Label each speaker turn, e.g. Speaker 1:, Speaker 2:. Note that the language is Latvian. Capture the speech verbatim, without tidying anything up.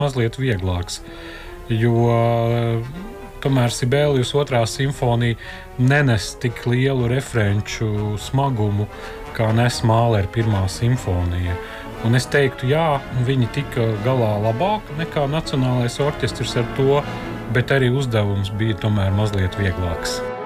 Speaker 1: mazliet vieglāks, jo tomēr Sibelius otrā simfonija nenes tik lielu referenču smagumu, kā nes Mahler pirmā simfonija. Un es teiktu, jā, viņi tika galā labāk nekā Nacionālais orķestris ar to, bet arī uzdevums bija tomēr mazliet vieglāks.